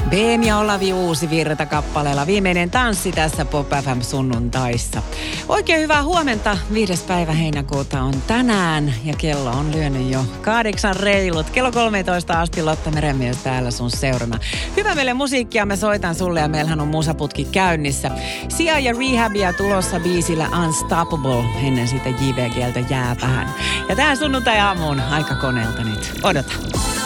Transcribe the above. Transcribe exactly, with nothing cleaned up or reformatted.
Beem ja Olavi Uusi Virta kappaleella. Viimeinen tanssi tässä Pop F M sunnuntaissa. Oikein hyvää huomenta. Viides päivä heinäkuuta on tänään ja kello on lyönyt jo kahdeksan reilut. Kello kolmetoista asti Lotta Merenmies täällä sun seurana. Hyvä meille musiikkia mä soitan sulle ja meillähän on musaputki käynnissä. Sia ja Rehabia tulossa biisillä Unstoppable. Ennen sitä J V G:ltä Jääpähän. Ja tähän sunnuntai-aamuun aika koneelta nyt. Odota.